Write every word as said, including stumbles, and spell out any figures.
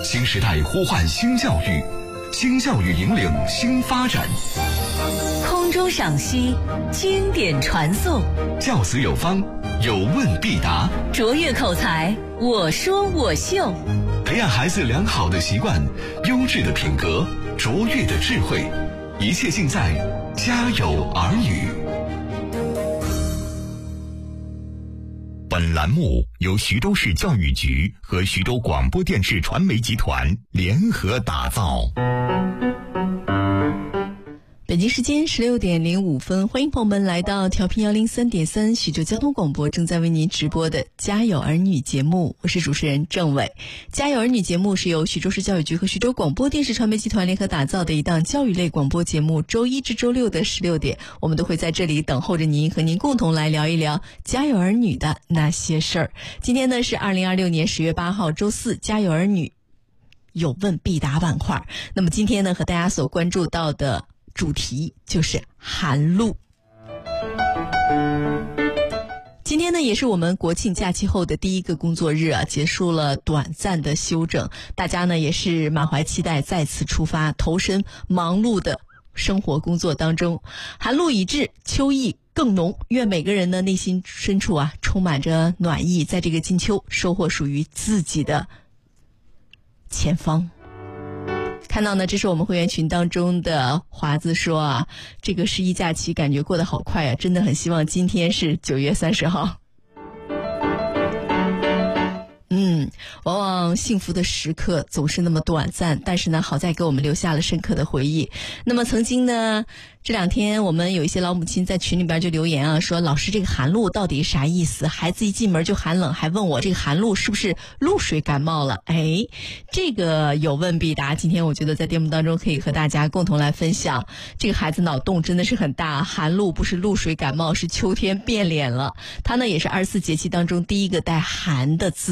新时代呼唤新教育，新教育引领新发展。 空中赏析，经典传颂， 教子有方，有问必答， 卓越口才，我说我秀， 培养孩子良好的习惯，优质的品格，卓越的智慧，一切尽在家有儿女。 本栏目由徐州市教育局和徐州广播电视传媒集团联合打造。 北京时间十六点零五分，欢迎朋友们来到调频幺零三点三徐州交通广播正在为您直播的家有儿女节目，我是主持人郑伟。家有儿女节目是由徐州市教育局和徐州广播电视传媒集团联合打造的一档教育类广播节目，周一至周六的十六点，我们都会在这里等候着您，和您共同来聊一聊家有儿女的那些事儿。今天呢是二零二六年十月八号周四，家有儿女有问必答板块。那么今天呢和大家所关注到的主题就是寒露。今天呢也是我们国庆假期后的第一个工作日啊，结束了短暂的休整，大家呢也是满怀期待再次出发，投身忙碌的生活工作当中。寒露已至，秋意更浓，愿每个人的内心深处啊充满着暖意，在这个金秋收获属于自己的前方。看到呢，这是我们会员群当中的华子说啊，这个十一假期感觉过得好快啊，真的很希望今天是九月三十号。嗯，往往幸福的时刻总是那么短暂，但是呢，好在给我们留下了深刻的回忆。那么曾经呢，这两天我们有一些老母亲在群里边就留言啊，说老师这个寒露到底啥意思？孩子一进门就寒冷，还问我这个寒露是不是露水感冒了？哎，这个有问必答。今天我觉得在节目当中可以和大家共同来分享，这个孩子脑洞真的是很大，寒露不是露水感冒，是秋天变脸了。他呢也是二十四节气当中第一个带寒的字。